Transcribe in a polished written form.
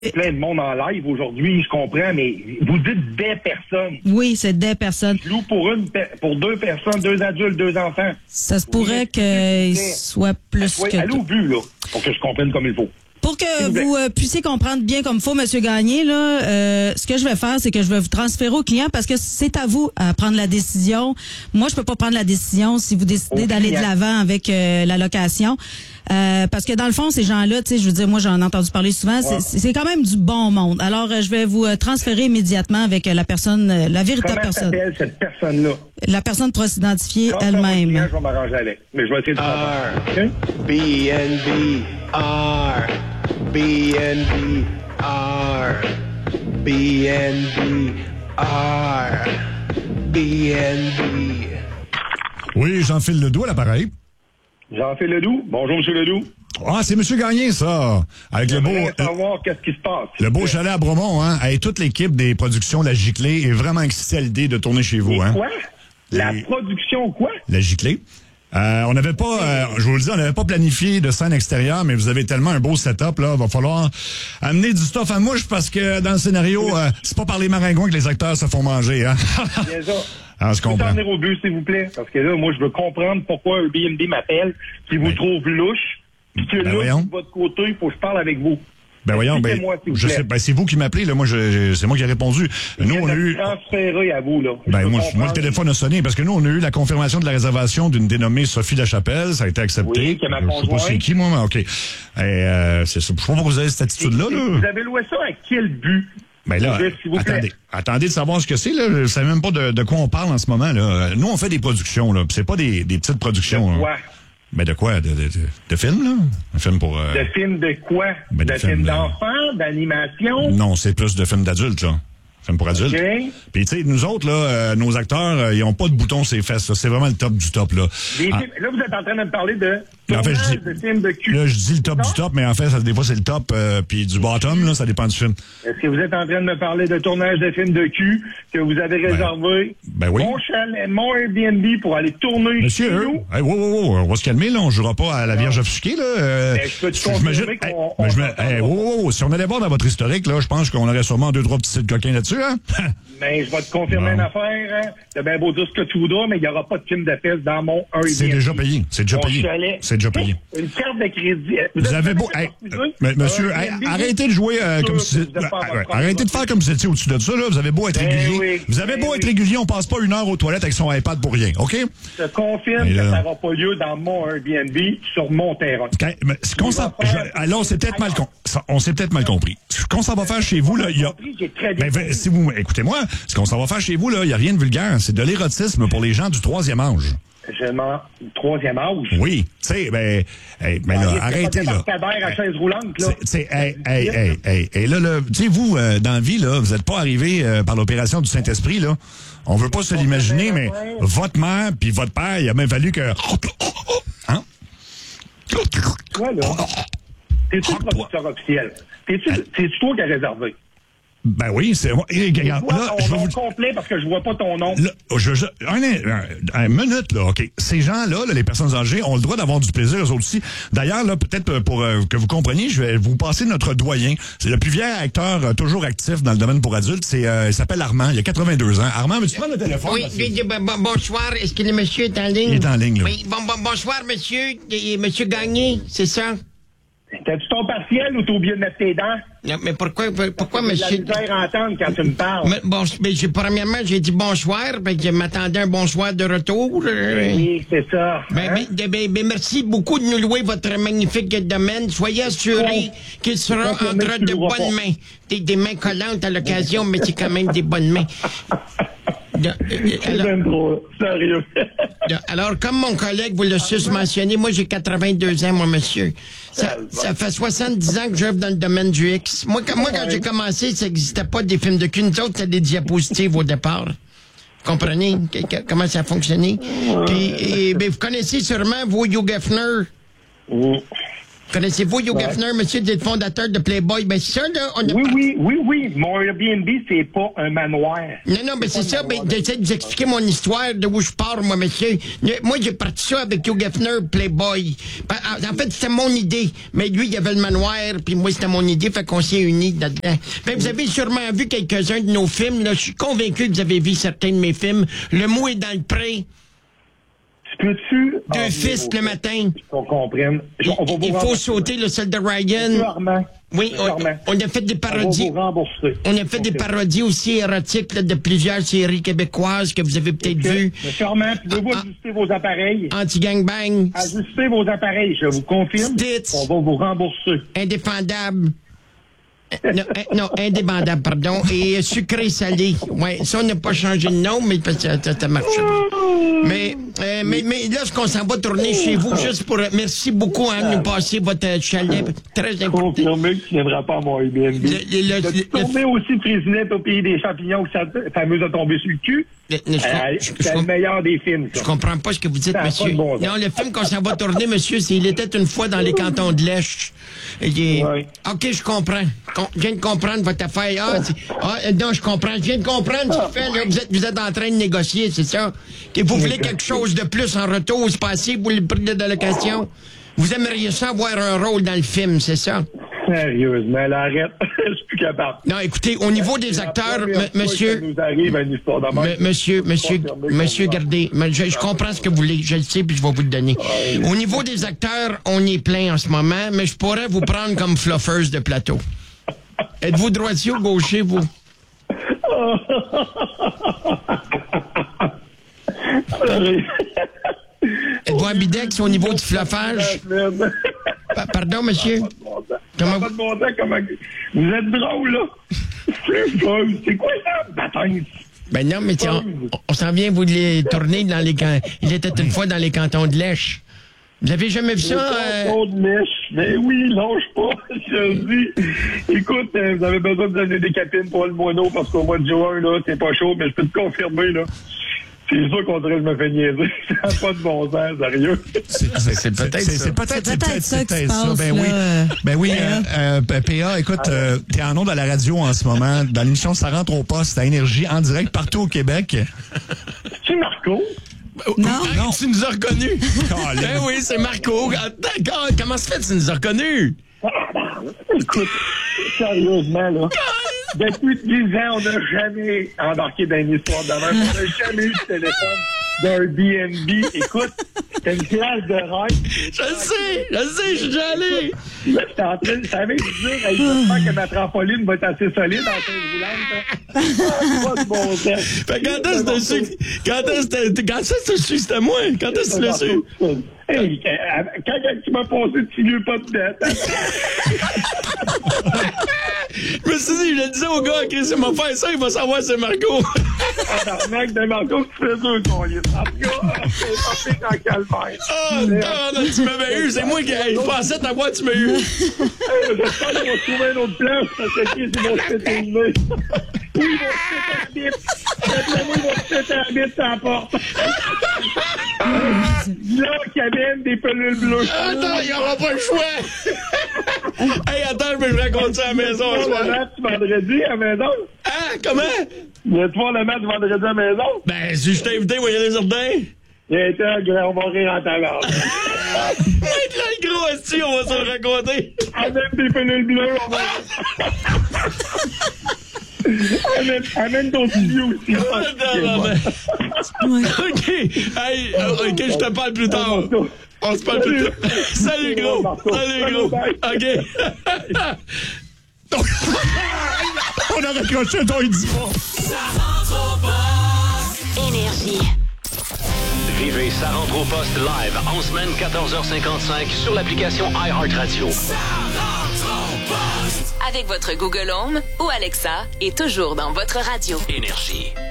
plein de monde en live aujourd'hui, je comprends, mais vous dites des personnes. Oui, c'est des personnes. Je loue pour 2 personnes, 2 adultes, 2 enfants. Ça se pourrait qu'il soit plus que... Allez au but, là, pour que je comprenne comme il faut. Pour que vous puissiez comprendre bien comme il faut, M. Gagné, là, ce que je vais faire, c'est que je vais vous transférer au client parce que c'est à vous à prendre la décision. Moi, je peux pas prendre la décision si vous décidez d'aller de l'avant avec la location. Parce que dans le fond, ces gens-là, tu sais, je veux dire, moi, j'en ai entendu parler souvent, c'est quand même du bon monde. Alors, je vais vous transférer immédiatement avec la personne, la véritable personne. Comment s'appelle cette personne-là? La personne pourra s'identifier elle-même. Je vais m'arranger avec. Mais je vais essayer de comprendre. BNB R BNB R BNB R BNB. Oui, Jean-Philippe Ledoux à l'appareil. Jean-Philippe Ledoux. Bonjour, M. Ledoux. Ah, c'est M. Gagné, ça. Avec le beau... savoir qu'est-ce qui se passe. Le beau chalet à Bromont, hein. Et toute l'équipe des productions La Giclée est vraiment excitée à l'idée de tourner chez vous, hein. Quoi? La production quoi? La Giclée. On n'avait pas, je vous le dis, on n'avait pas planifié de scène extérieure, mais vous avez tellement un beau setup, là, va falloir amener du stuff à mouche parce que dans le scénario, c'est pas par les maringouins que les acteurs se font manger, hein. Bien ça. Ah, je comprends. Venir au but, s'il vous plaît, parce que là, moi, je veux comprendre pourquoi Airbnb m'appelle, qui vous trouve louche, puis que là, de votre côté, il faut que je parle avec vous. Ben voyons, je sais, c'est vous qui m'appelez, là. Moi, c'est moi qui ai répondu. Nous, on a eu. Transféré à vous, là. Moi, le téléphone a sonné parce que nous, on a eu la confirmation de la réservation d'une dénommée Sophie Lachapelle. Ça a été accepté. Oui, qui est ma conjointe. Je sais pas c'est qui, moi, mais OK. C'est ça. Je sais pas pourquoi vous avez cette attitude-là, là. Vous avez loué ça à quel but? Ben là, attendez de savoir ce que c'est, là. Je sais même pas de quoi on parle en ce moment, là. Nous, on fait des productions, là. C'est pas des petites productions. De quoi? Ben de quoi? De films, là? Un film pour... De films de quoi? Ben, de films d'enfants? D'animation? Non, c'est plus de films d'adultes, là. Film pour adultes. Okay. Puis, tu sais, nous autres, là, nos acteurs, ils ont pas de boutons sur les fesses, là. C'est vraiment le top du top, là. Là, vous êtes en train de me parler de en fait, de films de cul. Là, je dis le top du top, mais en fait, des fois, c'est le top, puis du bottom, là, ça dépend du film. Est-ce que vous êtes en train de me parler de tournage de films de cul que vous avez réservé? Ben oui. Mon chalet, mon Airbnb pour aller tourner Monsieur, chez nous? Hey, on va se calmer, là. On jouera pas à la Vierge offusquée, là. Je peux te confirmer qu'on... si on allait voir dans votre historique, là, je pense qu'on aurait sûrement 2-3 petits sites coquins là-dessus, hein? Mais je vais te confirmer une affaire, hein. T'as bien beau dire ce que tu voudras, mais il n'y aura pas de film de fesses dans mon Airbnb. C'est déjà payé. C'est déjà payé. C'est déjà payé. Une carte de crédit. Vous avez beau... monsieur, arrêtez de jouer comme si... Arrêtez de faire comme si c'était au-dessus de ça, là. Vous avez beau être régulier. Oui, vous avez beau être régulier, on passe pas 1 heure aux toilettes avec son iPad pour rien, OK? Je te confirme que ça n'aura pas lieu dans mon Airbnb sur mon terrain. Alors, on s'est peut-être mal compris. Ce qu'on s'en va faire chez vous, là, il y a... si vous... Écoutez-moi, ce qu'on s'en va faire chez vous, là, il n'y a rien de vulgaire. C'est de l'érotisme pour les gens du 3e âge. Troisième âge? Oui. Tu sais, là, arrêtez, là. À chaise roulante, là. Et là, tu sais, vous, dans la vie, là, vous n'êtes pas arrivé par l'opération du Saint-Esprit, là. On veut pas se l'imaginer, mais votre mère puis votre père, il a même fallu que... Hein? Quoi, là? T'es-tu le producteur officiel? C'est toi qui as réservé? Ben oui, c'est moi. Regarde, là, je vais vous complet parce que je vois pas ton nom. Là, une minute, là, OK. Ces gens-là, les personnes âgées, ont le droit d'avoir du plaisir, eux autres aussi. D'ailleurs, là, peut-être pour que vous compreniez, je vais vous passer notre doyen. C'est le plus vieil acteur toujours actif dans le domaine pour adultes. Il s'appelle Armand. Il a 82 ans. Armand, veux-tu prendre le téléphone? Oui, bonsoir. Est-ce que le monsieur est en ligne? Il est en ligne, là. Oui, bonsoir, monsieur. Monsieur Gagné, c'est ça? T'as-tu ton partiel ou t'as oublié de mettre tes dents? Non, mais pourquoi monsieur... J'ai de la misère à entendre quand tu me parles. Mais premièrement, j'ai dit bonsoir, je m'attendais un bonsoir de retour. Oui, c'est ça. Ben, merci beaucoup de nous louer votre magnifique domaine. Soyez assurés qu'il sera entre de bonnes mains. Des mains collantes à l'occasion, mais c'est quand même des bonnes mains. C'est même trop sérieux. Alors, comme mon collègue vous l'a mentionné, moi, j'ai 82 ans, moi, monsieur. Ça fait 70 ans que j'œuvre dans le domaine du X. Moi, quand j'ai commencé, ça n'existait pas des films de cul. Nous autres, c'était des diapositives au départ. Comprenez comment ça a fonctionné? Puis, vous connaissez sûrement, vous, Hugh Hefner? Oui. Connaissez-vous Hugh Hefner, monsieur, vous êtes fondateur de Playboy? Ben, c'est ça, là, Oui. Mon Airbnb, c'est pas un manoir. Non, mais c'est ça, j'essaie de vous expliquer mon histoire, de où je pars, moi, monsieur. Moi, j'ai parti ça avec Hugh Hefner, Playboy. En fait, c'était mon idée. Mais lui, il avait le manoir, puis moi, c'était mon idée, fait qu'on s'est unis là-dedans. Ben, vous avez sûrement vu quelques-uns de nos films, là. Je suis convaincu que vous avez vu certains de mes films. Le mot est dans le pré. Peux-tu... Deux fils le matin. Qu'on comprenne. Il faut sauter le seul de Ryan. Oui, on a fait des parodies. On a fait des parodies aussi érotiques là, de plusieurs séries québécoises que vous avez peut-être vues. Monsieur Armand, pouvez-vous ajuster vos appareils? Anti-gangbang. Ajustez vos appareils, je vous confirme. Stitz. On va vous rembourser. Indéfendable. Non, indébandable, pardon. Et sucré-salé. Ouais, ça, on n'a pas changé de nom, mais ça marche. Mais là, ce qu'on s'en va tourner chez vous, juste pour... Merci beaucoup, de nous passer votre chalet. Très important. Confirmé que tu ne viendras pas à mon Airbnb. Tourner aussi Frisinette au pays des champignons, que ça fameuse a tombé sur le cul. C'est le meilleur des films, ça. Je comprends pas ce que vous dites, monsieur. Non, le film qu'on s'en va tourner, monsieur, c'est Il était une fois dans les cantons de l'Èche. OK, je comprends. Je viens de comprendre votre affaire. Non, je comprends. Je viens de comprendre ce qu'il fait, là. Vous êtes en train de négocier, c'est ça? Et vous voulez quelque chose de plus en retour, c'est pas assez pour le prix de l'allocation? Vous aimeriez ça avoir un rôle dans le film, c'est ça? Sérieusement, là, arrête. Je suis plus capable. Non, écoutez, au niveau des acteurs, monsieur... Monsieur, gardez, je comprends ce que vous voulez, je le sais, puis je vais vous le donner. Au niveau des acteurs, on est plein en ce moment, mais je pourrais vous prendre comme fluffeuse de plateau. Êtes-vous droitier ou gaucher, vous? Êtes-vous ambidex au niveau du fluffage? Pardon, monsieur? Comment vous êtes drôle, là? C'est quoi ça, bataille? Ben non, mais on s'en vient vous les tourner dans les cantons. Il était une fois dans les cantons de l'Èche. Vous avez jamais vu ça? Cantons de l'Èche. Ben oui, lâche pas. Je dis. Écoute, vous avez besoin de donner des capines pour le moineau parce qu'au mois de juin, là, c'est pas chaud, mais je peux te confirmer, là. C'est sûr qu'on dirait que je me fais niaiser. Ça n'a pas de bon sens, sérieux. C'est peut-être ça. C'est peut-être ça qui se passe. Ben oui, PA, écoute, t'es en ondes à la radio en ce moment, dans l'émission Ça rentre au poste à Énergie, en direct partout au Québec. C'est Marco? Non. Tu nous as reconnus. Ben oui, c'est Marco. D'accord, comment se fait que tu nous as reconnus? Écoute, sérieusement, là. Depuis 10 ans, on n'a jamais embarqué dans une histoire de même. On n'a jamais eu de téléphone d'un B&B. Écoute, c'était une classe de rêve. Je sais, je suis déjà allé. J'étais en train de savoir j'espère que ma trampoline va être assez solide en chaise roulante. Pas de bon sens. Fait quand est-ce que tu su c'était moi? Quand est-ce que tu l'as su? Hey, quand tu m'as passé, tu ne pas de dette. Je me suis dit, je le disais au gars, Chris, il m'a fait ça, il va savoir c'est Marco. Mec de Marco, tu fais deux ton lit. En tout cas, c'est pas fait en calvaire. Non, tu m'avais eu, c'est moi qui pensais t'avoir, tu m'as eu. J'espère qu'ils vont trouver une autre place parce que ils vont se péter le nez. Oui, ils vont se péter la bite. Moi, ils vont se péter la bite sur la porte. Là, qu'il y avait des pelules bleues. Attends, il n'y aura pas le choix. Hey, attends, je vais me raconter ça à la maison. Tu vas le match vendredi à la maison? Hein? Comment? Tu vas le match vendredi à la maison? Ben, si je t'ai invité, il va y aller jardin. On va rire en talent. Avec le gros esti, on va se le raconter. Avec des pelules bleues, on va... Amène ton studio aussi. OK. Hey, OK, je te parle plus tard. On se parle plus tard. Salut, gros. Salut, gros. OK. On a raccroché ton édition. Énergie. Vivez Ça rentre au poste live en semaine 14h55 sur l'application iHeartRadio. Ça rentre au poste. Avec votre Google Home ou Alexa et toujours dans votre radio. Énergie.